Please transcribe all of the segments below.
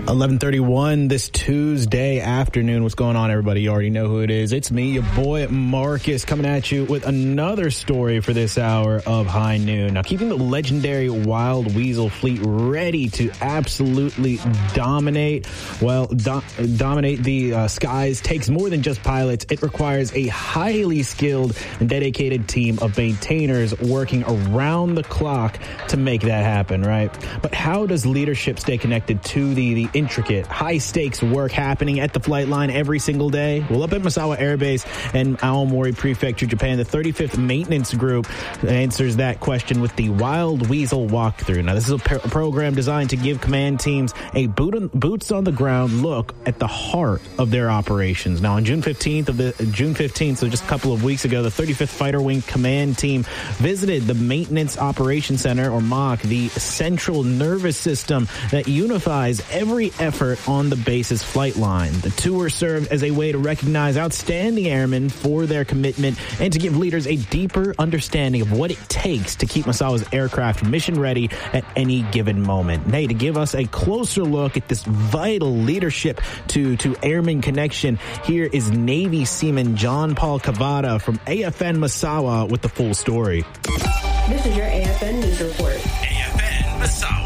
11:31 this Tuesday afternoon. What's going on, everybody? You already know who it is. It's me, your boy Marcus, coming at you with another story for this hour of High Noon. Now, keeping the legendary Wild Weasel fleet ready to absolutely dominate the skies takes more than just pilots. It requires a highly skilled and dedicated team of maintainers working around the clock to make that happen, right? But how does leadership stay connected to the intricate, high-stakes work happening at the flight line every single day? Well, up at Misawa Air Base in Aomori Prefecture, Japan, the 35th Maintenance Group answers that question with the Wild Weasel Walkthrough. Now, this is a program designed to give command teams a boots-on-the-ground look at the heart of their operations. Now, on June 15th, so just a couple of weeks ago, the 35th Fighter Wing Command Team visited the Maintenance Operations Center, or MOC, the central nervous system that unifies every effort on the base's flight line. The tour served as a way to recognize outstanding airmen for their commitment and to give leaders a deeper understanding of what it takes to keep Misawa's aircraft mission ready at any given moment. Hey, to give us a closer look at this vital leadership to airman connection, here is Navy Seaman John Paul Cavada from AFN Misawa with the full story. This is your AFN News Report. AFN Misawa.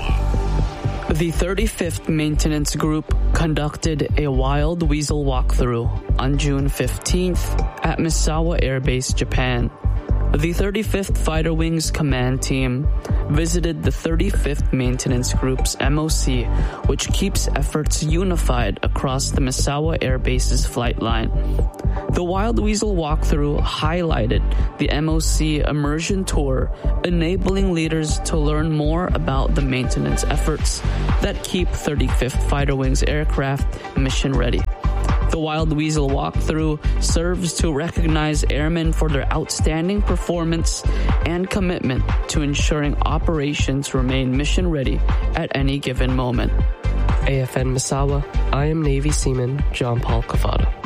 The 35th Maintenance Group conducted a Wild Weasel walkthrough on June 15th at Misawa Air Base, Japan. The 35th Fighter Wings Command Team visited the 35th Maintenance Group's MOC, which keeps efforts unified across the Misawa Air Base's flight line. The Wild Weasel walkthrough highlighted the MOC immersion tour, enabling leaders to learn more about the maintenance efforts that keep 35th Fighter Wings aircraft mission ready. The Wild Weasel walkthrough serves to recognize airmen for their outstanding performance and commitment to ensuring operations remain mission ready at any given moment. AFN Misawa, I am Navy Seaman John Paul Cavada.